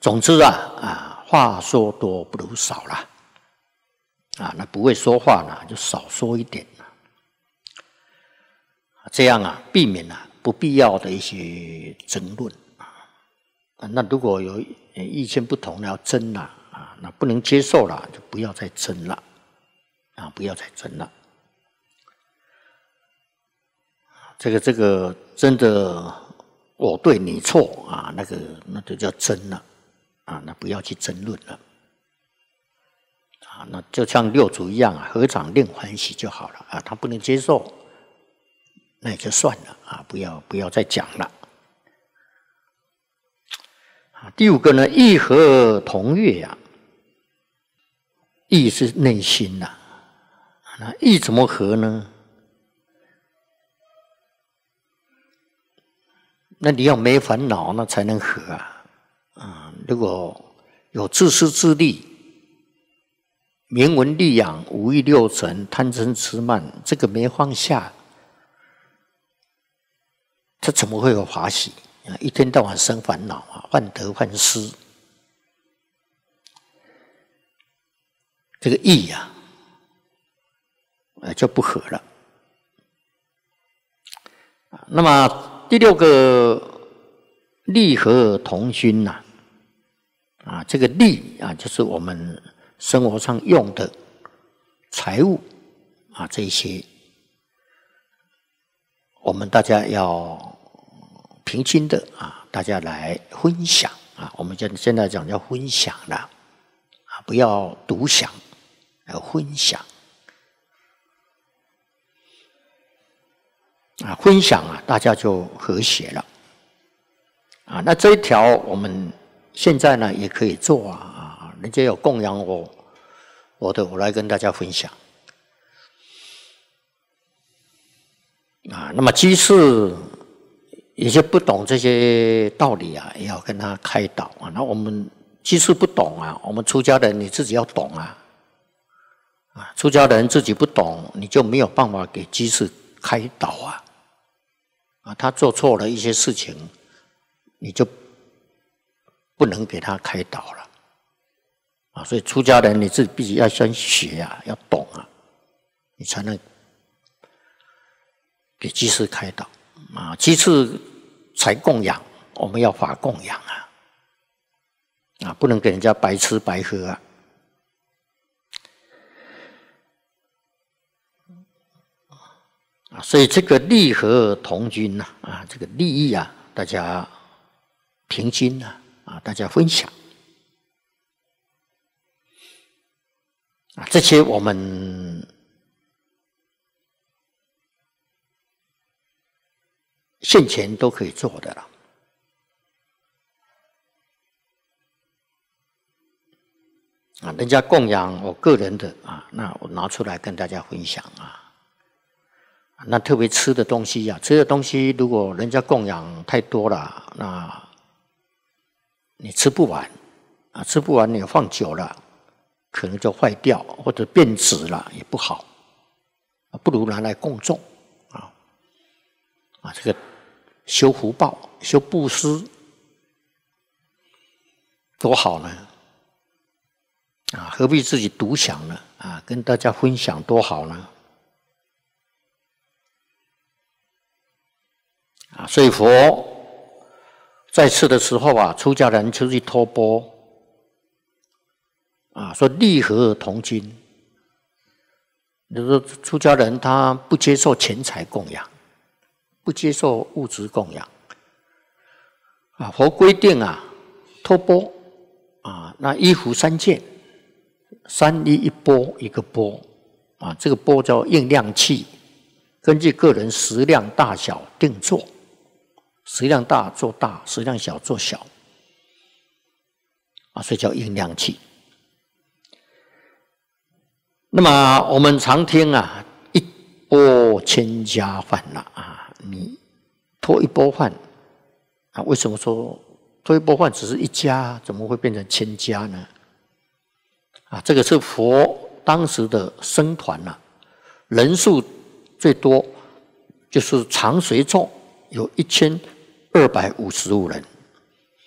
总之话说多不如少啦。那不会说话呢，就少说一点，这样避免不必要的一些争论。那如果有意见不同的要争那不能接受了，就不要再争了，不要再争了。这个真的我对你错那就叫争了那不要去争论了那就像六祖一样合掌令欢喜就好了他不能接受，那也就算了不要再讲了。第五个呢，意和同悦意是内心那意怎么和呢？那你要没烦恼，那才能和如果有自私自利、名闻利养、五欲六尘、贪嗔痴慢，这个没放下，他怎么会有法喜？一天到晚生烦恼患得患失，这个意就不合了。那么第六个利和同心这个利就是我们生活上用的财物这些，我们大家要平均的大家来分享我们现在讲叫分享了不要独享，要分享分享大家就和谐了那这一条我们现在呢也可以做人家有供养我来跟大家分享那么居士也就不懂这些道理也要跟他开导那我们居士不懂我们出家人你自己要懂出家人自己不懂，你就没有办法给居士开导他做错了一些事情，你就不能给他开导了所以出家人你自己必须要先学要懂你才能给居士开导居士才供养，我们要法供养不能给人家白吃白喝所以这个利和同均这个利益大家平均大家分享这些我们现前都可以做的了人家供养我个人的那我拿出来跟大家分享那特别吃的东西吃的东西如果人家供养太多了，那你吃不完吃不完你放久了可能就坏掉或者变质了也不好不如拿来供众这个修福报修布施多好呢何必自己独享呢跟大家分享多好呢所以佛在世的时候出家人出去托钵说利和同均，就是说出家人他不接受钱财供养，不接受物质供养佛规定托钵那衣服3件，3衣1钵一个钵这个钵叫应量器，根据个人食量大小定做，食量大做大，食量小做小所以叫应量器。那么我们常听一钵千家饭你托一钵饭为什么说托一钵饭只是一家，怎么会变成千家呢？这个是佛当时的僧团人数最多就是长随众有1255人